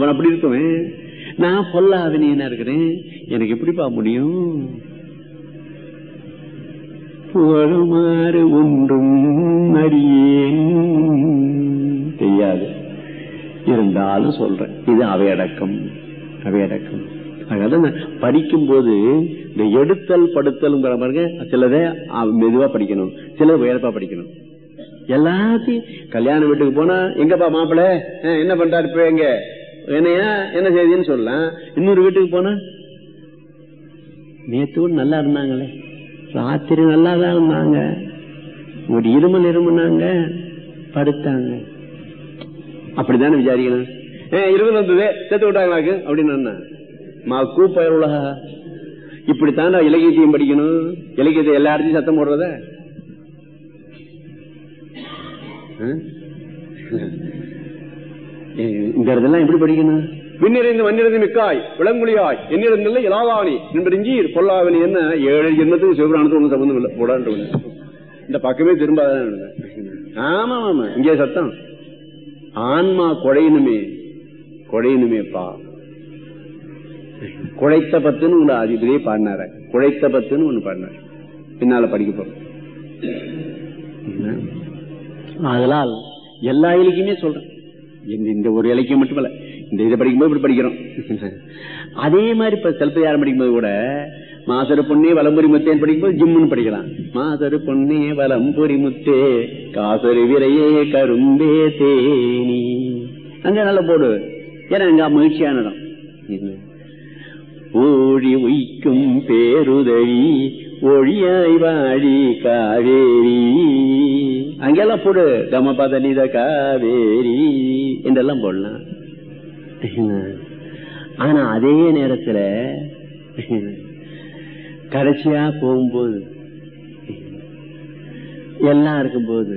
அப்படி இருக்குவேன். நான் பொல்லாதவனா இருக்கிறேன், எனக்கு எப்படிப்பா முடியும்? புகழுமாறு ஒன்றும் அறியேன், தெரியாது, இருந்தாலும் சொல்றேன். இது அவையடக்கம், அவையடக்கம். அதனால படிக்கும் போது இந்த எடுத்தல் படுத்தல் பாருங்க, சிலதை மெதுவா படிக்கணும், சிலது உயர்ப்பா படிக்கணும். எல்லாத்தையும் கல்யாண வீட்டுக்கு போனா எங்கப்பா மாப்பிள்ள என்ன பண்றாரு இப்ப, எங்க என்னையா என்ன செய்தின்னு சொல்லலாம். இன்னொரு வீட்டுக்கு போனா நேத்து நல்லா இருந்தாங்களே, ராத்திரி நல்லா தான் இருந்தாங்க, ஒரு இருமுனாங்க படுத்தாங்க, அப்படித்தானே விசாரிக்கணும். இருமல் வந்தது செத்து விட்டாங்களாக்கு அப்படின்னு கூப்பயர் உலக. இப்படித்தான் இலக்கியத்தையும் படிக்கணும். இலக்கியத்தை எல்லா இடத்தையும் சத்தம் போடுறத இந்த இடத்தெல்லாம் எப்படி படிக்கணும்? விண்ணிறைந்து மண்ணிறைந்து மிக்காய் விளங்குலியாய் எண்ணிறந்தில்லை இலாவாணி நின்றீர் பொல்லாவணி. என்ன 7 ஜென்மத்துக்கு சிவபுராணத்துக்கு ஒன்றும் சம்பந்தம் இல்லை போடான்னு இந்த பக்கமே திரும்பாதான். ஆமா ஆமா, இங்கே சத்தம். ஆன்மா குழையணுமே, குழையணுமேப்பா. குழைத்த பத்துன்னு உங்களை அதிபதியே பாடினார, குழைத்த பத்துன்னு ஒண்ணு பாடினார், பின்னால படிக்க போறோம். அதனால் எல்லா இலக்கியமே சொல்றேன், இந்த ஒரு இலக்கியம் மட்டும் இல்ல, இந்த இதை படிக்கும்போது இப்படி படிக்கிறோம். அதே மாதிரி இப்ப சிலப்பதிகாரம் படிக்கும்போது கூட மாசரு பொன்னே வலம்புரி முத்தேன்னு படிக்கும்போது ஜிம்முன்னு படிக்கலாம். மாசரு பொன்னே வலம்புரி முத்தே காசரு விரையே கரும்பே தேனி, அங்க நல்ல போடு, ஏன்னா அங்க மகிழ்ச்சியான இடம். ஓழி உய்க்கும் பேருதவி ஒழியாய் வாழி காவேரி, அங்கெல்லாம் போடு கமபதனித காவேரி என்றெல்லாம் போடலாம். ஆனா அதே நேரத்துல கடைசியா போகும்போது எல்லாம் இருக்கும்போது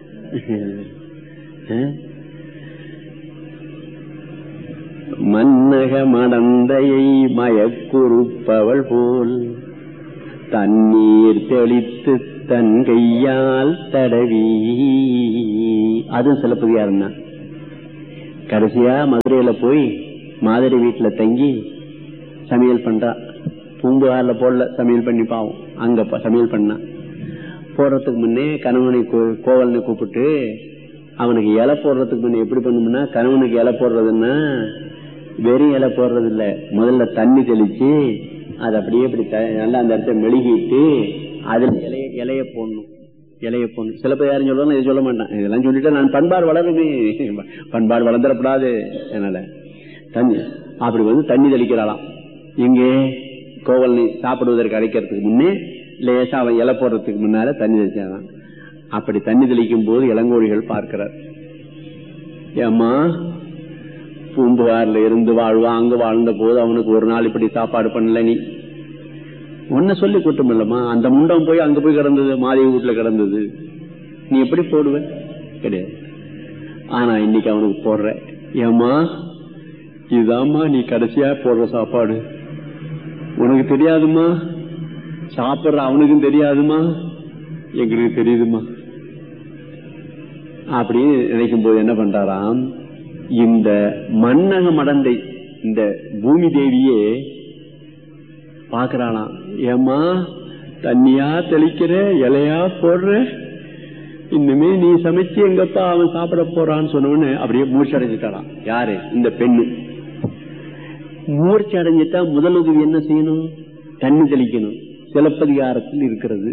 மன்னக மடந்தையை மயக்குறுப்பவள் போல் தண்ணீர் தெளித்து தன் கையால் தடவி, அதுவும் சிலப்பதிகாரம் தான். கடைசியா மதுரையில போய் மாதிரி வீட்டுல தங்கி சமையல் பண்றா. பூம்புகார்ல போடல, சமையல் பண்ணி பாவம் அங்க சமையல் பண்ணா. போடுறதுக்கு முன்னே கணவனை கோவல்னு கூப்பிட்டு அவனுக்கு இலை போடுறதுக்கு முன்னே எப்படி பண்ணும்னா, கணவனுக்கு இலை போடுறதுன்னா வெறும் இலை போடுறது இல்ல, முதல்ல தண்ணி தெளிச்சு அது அப்படியே இப்படி நல்லா அந்த இடத்த மெழுகிட்டு அதுல இலைய போடணும், இலைய போடணும். சிலப்பதிகாரம் சொல்லுவாங்க, இதை சொல்ல மாட்டான். இதெல்லாம் சொல்லிட்டு நான் பண்பாடு வளருமே, பண்பாடு வளர்ந்துடப்படாது. அதனால தண்ணி அப்படி தண்ணி தெளிக்கிறாளாம். இங்கே கோவல் சாப்பிடுவதற்கு அடைக்கிறதுக்கு முன்னே லேசா அவன் இலை போடுறதுக்கு முன்னால தண்ணி தெளிச்சாதான். அப்படி தண்ணி தெளிக்கும் போது இளங்கோழிகள் பார்க்கிறார், ஏம்மா பூம்புகார்ல இருந்து வாழ்வா, அங்க வாழ்ந்த போது அவனுக்கு ஒரு நாள் இப்படி சாப்பாடு பண்ணல, நீ ஒன்ன சொல்லி கூட்டம் இல்லம்மா, அந்த முண்டம் போய் அங்க போய் கிடந்தது, மாதேவி வீட்டுல கிடந்தது, நீ எப்படி போடுவ? கிடையாது. ஆனா இன்னைக்கு அவனுக்கு போடுற, ஏம்மா இதுதாம்மா நீ கடைசியா போடுற சாப்பாடு, உனக்கு தெரியாதுமா, சாப்பிடுற அவனுக்கும் தெரியாதுமா, எங்களுக்கு தெரியுதுமா. அப்படின்னு நினைக்கும் போது என்ன பண்றாராம், இந்த மன்னக மடந்தை இந்த பூமி தேவியே பாக்குறாளாம், ஏமா தண்ணியா தெளிக்கிற, இலையா போடுற, இன்னுமே நீ சமைச்சு எங்கப்பா அவன் சாப்பிட போறான்னு சொன்னோன்னு அப்படியே மூர்ச்சி அடைஞ்சிட்டாளாம். யாரு? இந்த பெண்ணு. மூர்ச்சி அடைஞ்சிட்டா முதல் உதவி என்ன செய்யணும்? தண்ணி தெளிக்கணும். சிலப்பதிகாரத்தில் இருக்கிறது.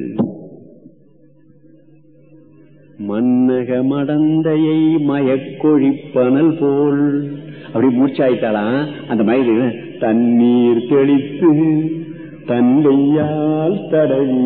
மன்னக மடந்தையை மயக்கொழிப்பனல் போல் அப்படி மூர்ச்சாயிட்டாளாம். அந்த மயில தண்ணீர் தெளித்து தந்தையால் தடவி,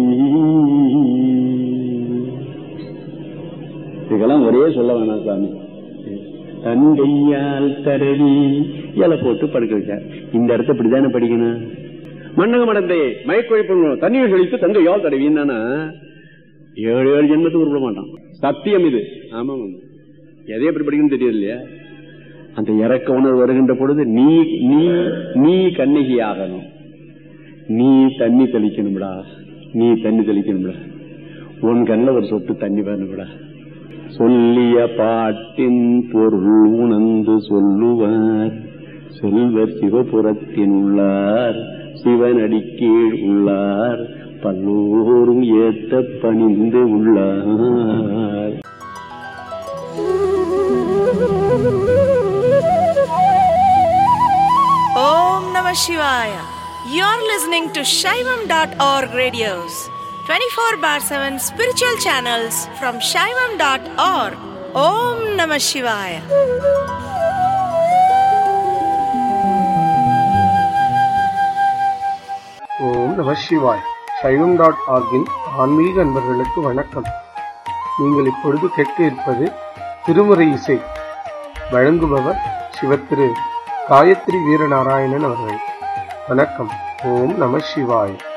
இதெல்லாம் ஒரே சொல்ல வேணாம் சாமி. தந்தையால் தடவி இலை போட்டு படுக்க வச்சார். இந்த இடத்த இப்படித்தானே படிக்கணும். மன்னக மடந்தையை மயக்கொழிப்பனல் தண்ணீர் தெளித்து தந்தையால் தடவி என்னன்னா 7 ஜென்மத்துக்கு உருப்பட மாட்டான். சத்தியம் இது. ஆமா, எதை எப்படி படிக்கணும் தெரியாது இல்லையா? அந்த இறக்க உணர்வு வருகின்ற பொழுது நீ நீ நீ கண்ணகியாகணும், நீ தண்ணி தெளிக்கணும்டா, நீ தண்ணி தெளிக்கணும்டா, உன் கண்ணில் ஒரு சொட்டு தண்ணி வரணும்டா. சொல்லிய பாட்டின் பொருள் உணர்ந்து சொல்லுவார் செல்வர் சிவபுரத்தின் உள்ளார் சிவனடி கீழ் உள்ளார் பல்லோரும் ஏத்த பணிந்து உள்ளார். Om Namah Shivaya. You're listening to Shaivam.org radios, 24/7 spiritual channels from Shaivam.org. Om Namah Shivaya. ஓம் நம சிவாய். சைவம்.org-இன் ஆன்மீக அன்பர்களுக்கு வணக்கம். நீங்கள் இப்பொழுது கேட்க இருப்பது திருமுறை இசை. வழங்குபவர் சிவத்திரு காயத்ரி வீரநாராயணன் அவர்கள். வணக்கம். ஓம் நம சிவாய்.